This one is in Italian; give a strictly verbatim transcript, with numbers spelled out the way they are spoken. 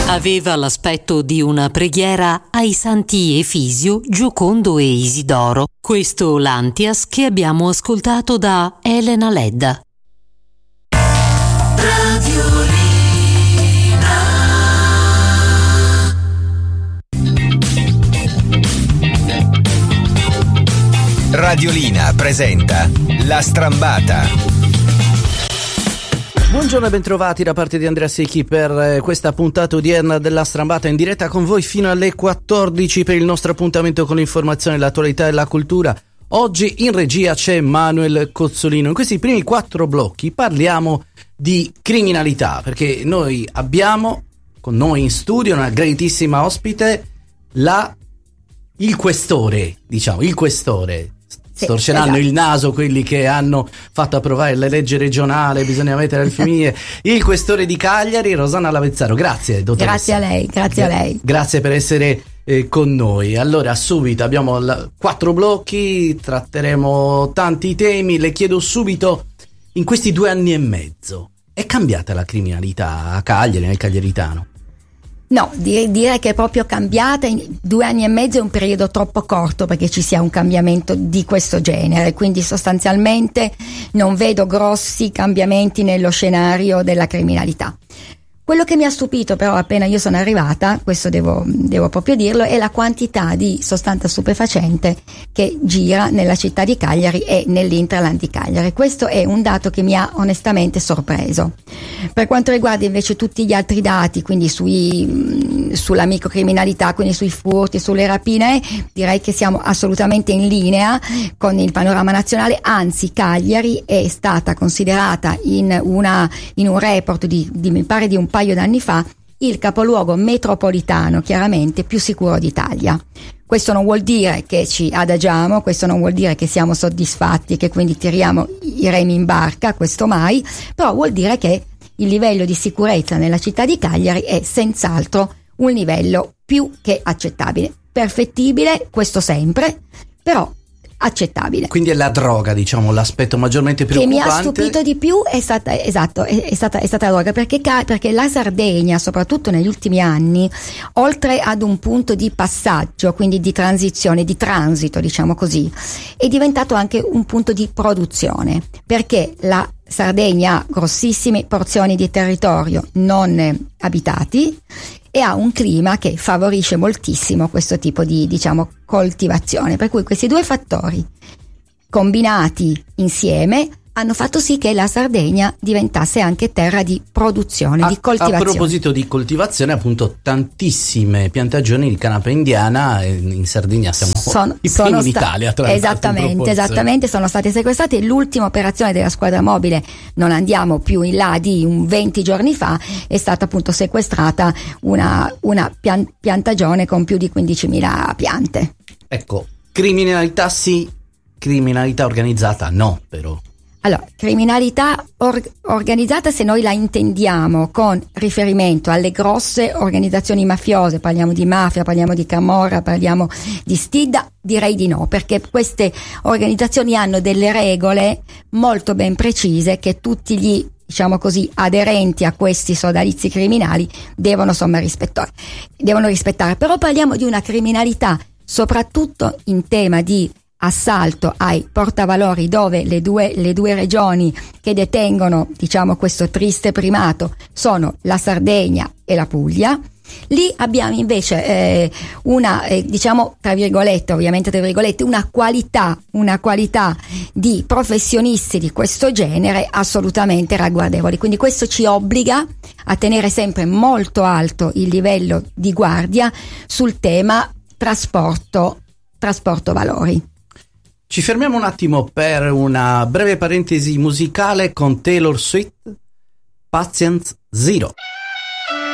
Aveva l'aspetto di una preghiera ai santi Efisio, Giocondo e Isidoro. Questo l'Antias che abbiamo ascoltato da Elena Ledda. Radiolina presenta La Strambata. Buongiorno e bentrovati da parte di Andrea Secchi per questa puntata odierna della Strambata, in diretta con voi fino alle quattordici per il nostro appuntamento con l'informazione, l'attualità e la cultura. Oggi in regia c'è Manuel Cozzolino. In questi primi quattro blocchi parliamo di criminalità, perché noi abbiamo con noi in studio una graditissima ospite, la il questore, diciamo, il questore. Storceranno esatto. Il naso quelli che hanno fatto approvare la legge regionale, bisogna mettere le famiglie. Il questore di Cagliari, Rosanna Lavezzaro. Grazie, dottoressa. Grazie a lei, grazie a lei. Grazie per essere eh, con noi. Allora, subito abbiamo la, quattro blocchi, tratteremo tanti temi. Le chiedo subito, in questi due anni e mezzo, è cambiata la criminalità a Cagliari, nel Cagliaritano? No, direi, direi che è proprio cambiata. In due anni e mezzo è un periodo troppo corto perché ci sia un cambiamento di questo genere, quindi sostanzialmente non vedo grossi cambiamenti nello scenario della criminalità. Quello che mi ha stupito però appena io sono arrivata, questo devo, devo proprio dirlo, è la quantità di sostanza stupefacente che gira nella città di Cagliari e nell'Interland di Cagliari. Questo è un dato che mi ha onestamente sorpreso. Per quanto riguarda invece tutti gli altri dati, quindi sui, sulla microcriminalità, quindi sui furti, sulle rapine, direi che siamo assolutamente in linea con il panorama nazionale, anzi Cagliari è stata considerata in, una, in un report di, di mi pare di un paio d'anni fa il capoluogo metropolitano chiaramente più sicuro d'Italia. Questo non vuol dire che ci adagiamo, questo non vuol dire che siamo soddisfatti, che quindi tiriamo i remi in barca, questo mai, però vuol dire che il livello di sicurezza nella città di Cagliari è senz'altro un livello più che accettabile. Perfettibile, questo sempre, però accettabile. Quindi è la droga, diciamo, l'aspetto maggiormente preoccupante. Che mi ha stupito di più è stata, esatto, è, è stata, è stata la droga, perché, perché la Sardegna, soprattutto negli ultimi anni, oltre ad un punto di passaggio, quindi di transizione, di transito, diciamo così, è diventato anche un punto di produzione, perché la Sardegna ha grossissime porzioni di territorio non abitati e ha un clima che favorisce moltissimo questo tipo di, diciamo, coltivazione, per cui questi due fattori combinati insieme hanno fatto sì che la Sardegna diventasse anche terra di produzione, a, di coltivazione. A proposito di coltivazione, appunto, tantissime piantagioni di canapa indiana in Sardegna siamo sono, i primi in sta- Italia. Tra esattamente, esattamente, sono state sequestrate. L'ultima operazione della squadra mobile, non andiamo più in là di un venti giorni fa, è stata appunto sequestrata una, una pian- piantagione con più di quindicimila piante. Ecco, criminalità sì, criminalità organizzata no, però. Allora, criminalità or- organizzata, se noi la intendiamo con riferimento alle grosse organizzazioni mafiose, parliamo di mafia, parliamo di camorra, parliamo di stidda, direi di no, perché queste organizzazioni hanno delle regole molto ben precise che tutti gli, diciamo così, aderenti a questi sodalizi criminali devono insomma rispettare. Devono rispettare. Però parliamo di una criminalità soprattutto in tema di assalto ai portavalori, dove le due, le due regioni che detengono, diciamo, questo triste primato sono la Sardegna e la Puglia. Lì abbiamo invece eh, una, eh, diciamo, tra virgolette, ovviamente tra virgolette, una qualità, una qualità di professionisti di questo genere assolutamente ragguardevoli. Quindi questo ci obbliga a tenere sempre molto alto il livello di guardia sul tema trasporto, trasporto valori. Ci fermiamo un attimo per una breve parentesi musicale con Taylor Swift, Patient Zero.